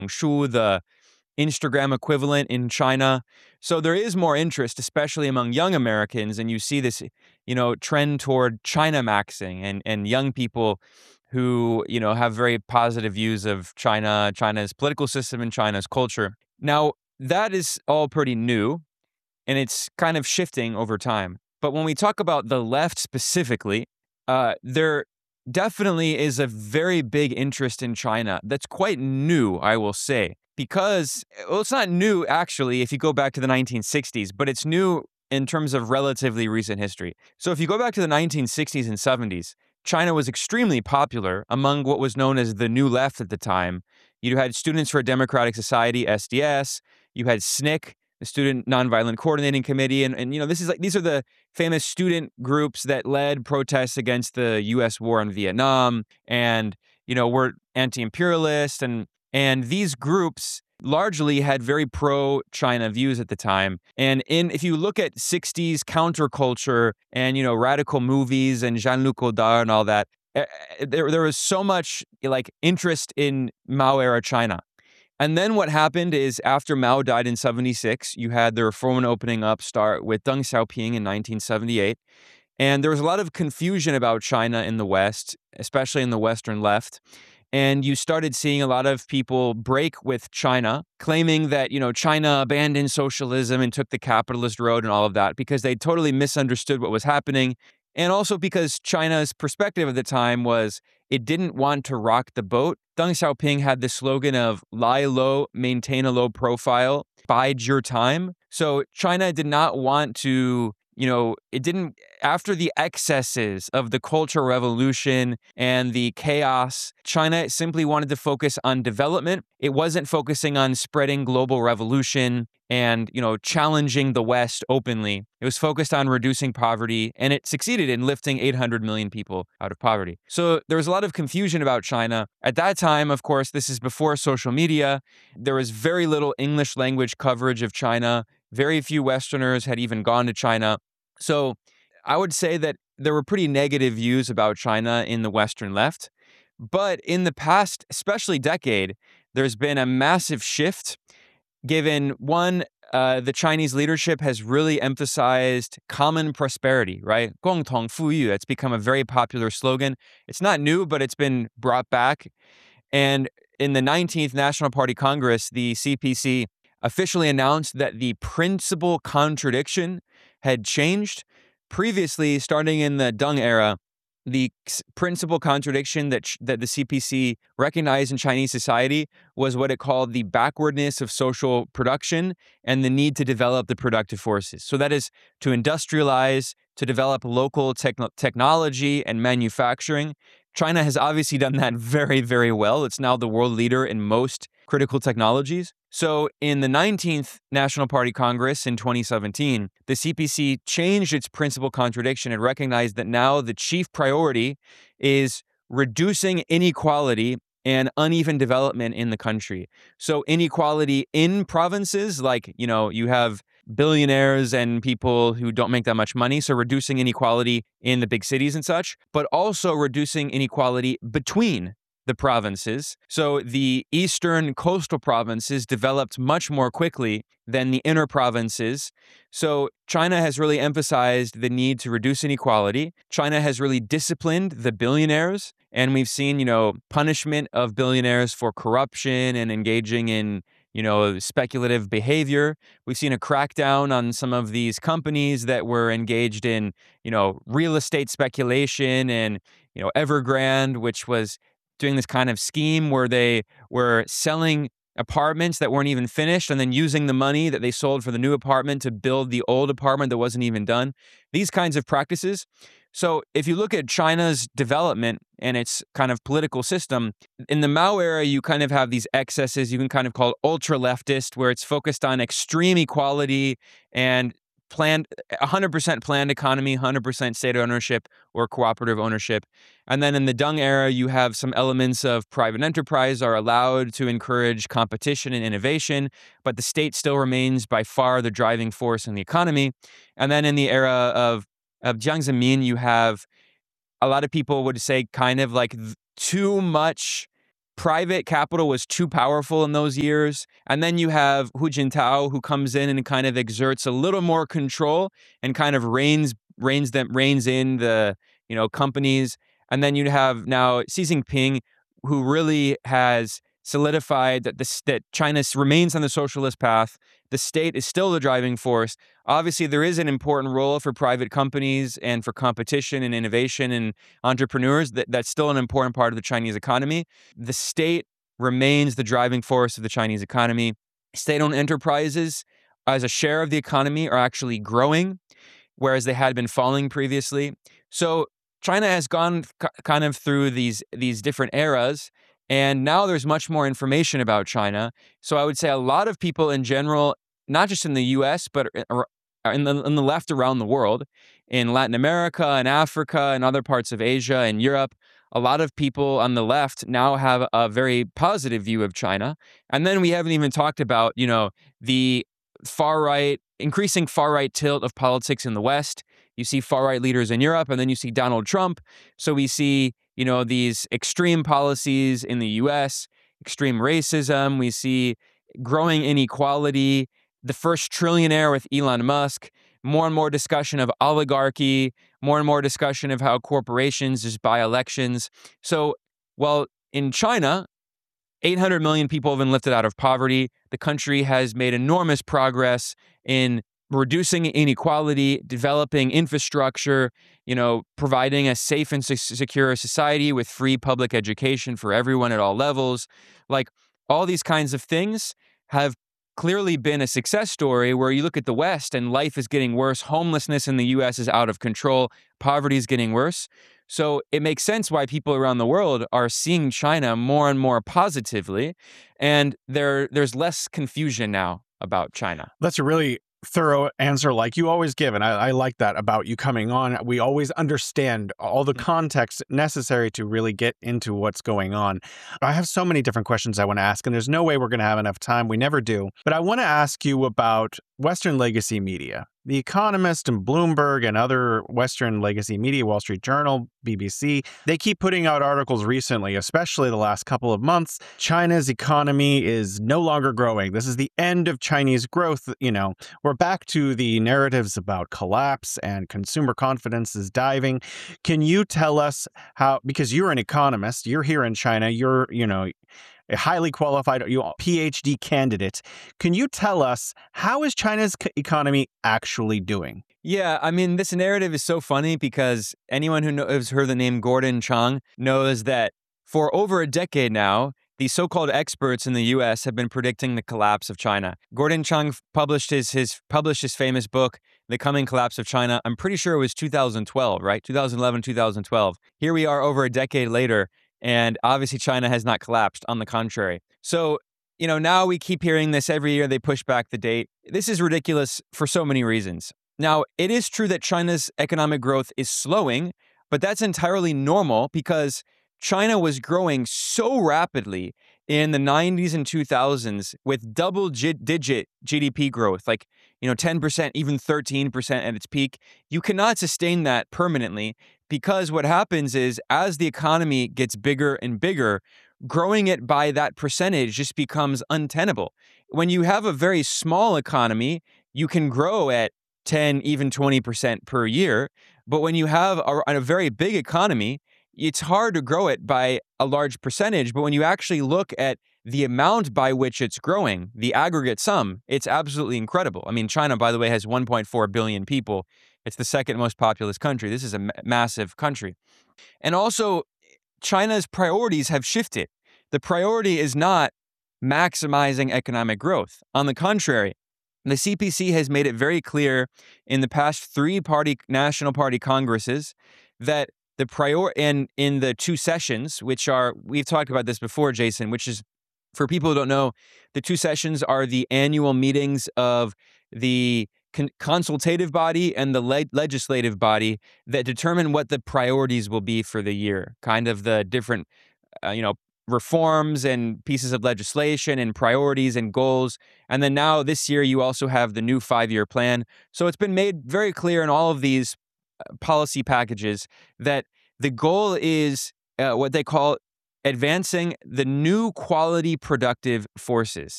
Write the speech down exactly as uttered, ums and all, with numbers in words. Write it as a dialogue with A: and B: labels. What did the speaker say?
A: Shu, the Instagram equivalent in China. So there is more interest, especially among young Americans, and you see this, you know, trend toward China maxing and and young people who, you know, have very positive views of China, China's political system and China's culture. Now, that is all pretty new, and it's kind of shifting over time. But when we talk about the left specifically, uh, there definitely is a very big interest in China that's quite new, I will say, because, well, it's not new actually if you go back to the nineteen sixties, but it's new in terms of relatively recent history. So if you go back to the nineteen sixties and seventies, China was extremely popular among what was known as the New Left at the time. You had Students for a Democratic Society, S D S, you had S N C C, the Student Nonviolent Coordinating Committee, and, and you know, this is like these are the famous student groups that led protests against the U S war in Vietnam, and you know, were anti-imperialist, and and these groups largely had very pro-China views at the time. And in if you look at sixties counterculture and you know radical movies and Jean-Luc Godard and all that, eh, eh, there there was so much like interest in Mao era China. And then what happened is after Mao died in seventy-six, you had the reform opening up start with Deng Xiaoping in nineteen seventy-eight. And there was a lot of confusion about China in the West, especially in the Western left. And you started seeing a lot of people break with China, claiming that, you know, China abandoned socialism and took the capitalist road and all of that because they totally misunderstood what was happening. And also because China's perspective at the time was it didn't want to rock the boat. Deng Xiaoping had the slogan of lie low, maintain a low profile, bide your time. So China did not want to, you know, it didn't, after the excesses of the Cultural Revolution and the chaos, China simply wanted to focus on development. It wasn't focusing on spreading global revolution and, you know, challenging the West openly. It was focused on reducing poverty, and it succeeded in lifting eight hundred million people out of poverty. So there was a lot of confusion about China. At that time, of course, this is before social media. There was very little English language coverage of China. Very few Westerners had even gone to China. So I would say that there were pretty negative views about China in the Western left. But in the past, especially decade, there's been a massive shift given one, uh, the Chinese leadership has really emphasized common prosperity, right? 共同富裕, that's become a very popular slogan. It's not new, but it's been brought back. And in the nineteenth National Party Congress, the C P C officially announced that the principal contradiction had changed. Previously, starting in the Deng era, the principal contradiction that sh- that the C P C recognized in Chinese society was what it called the backwardness of social production and the need to develop the productive forces. So that is to industrialize, to develop local techno- technology and manufacturing. China has obviously done that very, very well. It's now the world leader in most critical technologies. So in the nineteenth National Party Congress in twenty seventeen, the C P C changed its principal contradiction and recognized that now the chief priority is reducing inequality and uneven development in the country. So inequality in provinces, like, you know, you have billionaires and people who don't make that much money, so reducing inequality in the big cities and such, but also reducing inequality between the provinces. So the eastern coastal provinces developed much more quickly than the inner provinces. So China has really emphasized the need to reduce inequality. China has really disciplined the billionaires, and we've seen, you know, punishment of billionaires for corruption and engaging in, you know, speculative behavior. We've seen a crackdown on some of these companies that were engaged in, you know, real estate speculation, and, you know, Evergrande, which was doing this kind of scheme where they were selling apartments that weren't even finished and then using the money that they sold for the new apartment to build the old apartment that wasn't even done. These kinds of practices. So if you look at China's development and its kind of political system, in the Mao era, you kind of have these excesses you can kind of call ultra leftist, where it's focused on extreme equality and planned, one hundred percent planned economy, one hundred percent state ownership or cooperative ownership. And then in the Deng era, you have some elements of private enterprise are allowed to encourage competition and innovation, but the state still remains by far the driving force in the economy. And then in the era of, of Jiang Zemin, you have a lot of people would say kind of like th- too much private capital was too powerful in those years. And then you have Hu Jintao, who comes in and kind of exerts a little more control and kind of reins reins them reins in the, you know, companies. And then you have now Xi Jinping, who really has solidified that this that China remains on the socialist path. The state is still the driving force. Obviously, there is an important role for private companies and for competition and innovation and entrepreneurs. That, that's still an important part of the Chinese economy. The state remains the driving force of the Chinese economy. State-owned enterprises, as a share of the economy, are actually growing, whereas they had been falling previously. So China has gone k- kind of through these these different eras, and now there's much more information about China. So I would say a lot of people in general, not just in the U S, but ar- in the, in the left around the world, in Latin America and Africa and other parts of Asia and Europe, a lot of people on the left now have a very positive view of China. And then we haven't even talked about, you know, the far right, increasing far right tilt of politics in the West. You see far right leaders in Europe, and then you see Donald Trump. So we see, you know, these extreme policies in the U S, extreme racism. We see growing inequality, the first trillionaire with Elon Musk, more and more discussion of oligarchy, more and more discussion of how corporations just buy elections. So, well, in China, eight hundred million people have been lifted out of poverty. The country has made enormous progress in reducing inequality, developing infrastructure, you know, providing a safe and se- secure society with free public education for everyone at all levels. Like, all these kinds of things have clearly been a success story where you look at the West and life is getting worse. Homelessness in the U S is out of control. Poverty is getting worse. So it makes sense why people around the world are seeing China more and more positively, and there there's less confusion now about China.
B: That's a really thorough answer, like you always give, and I, I like that about you coming on. We always understand all the context necessary to really get into what's going on. I have so many different questions I want to ask, and there's no way we're going to have enough time. We never do. But I want to ask you about Western legacy media. The Economist and Bloomberg and other Western legacy media, Wall Street Journal, B B C, they keep putting out articles recently, especially the last couple of months. China's economy is no longer growing. This is the end of Chinese growth. You know, we're back to the narratives about collapse and consumer confidence is diving. Can you tell us how, because you're an economist, you're here in China, you're, you know, a highly qualified you know, P H D candidate. Can you tell us, how is China's economy actually doing?
A: Yeah, I mean, this narrative is so funny because anyone who knows, has heard the name Gordon Chang knows that for over a decade now, the so-called experts in the U S have been predicting the collapse of China. Gordon Chang published his, his published his famous book, The Coming Collapse of China. I'm pretty sure it was two thousand twelve, right? twenty eleven, twenty twelve. Here we are over a decade later, and obviously China has not collapsed, on the contrary. So, you know, now we keep hearing this every year. They push back the date. This is ridiculous for so many reasons. Now, it is true that China's economic growth is slowing, but that's entirely normal because China was growing so rapidly in the nineties and two thousands with double-digit G D P growth, like, you know, ten percent, even thirteen percent at its peak. You cannot sustain that permanently because what happens is as the economy gets bigger and bigger, growing it by that percentage just becomes untenable. When you have a very small economy, you can grow at ten, even twenty percent per year. But when you have a, a very big economy, it's hard to grow it by a large percentage. But when you actually look at the amount by which it's growing, the aggregate sum, it's absolutely incredible. I mean, China, by the way, has one point four billion people. It's the second most populous country. This is a ma- massive country. And also, China's priorities have shifted. The priority is not maximizing economic growth. On the contrary, the C P C has made it very clear in the past three party national party congresses that the prior and in the two sessions, which are, we've talked about this before, Jason, which is, for people who don't know, the two sessions are the annual meetings of the con- consultative body and the le- legislative body that determine what the priorities will be for the year, kind of the different, uh, you know, reforms and pieces of legislation and priorities and goals. And then now this year, you also have the new five-year plan. So it's been made very clear in all of these policy packages that the goal is uh, what they call advancing the new quality productive forces.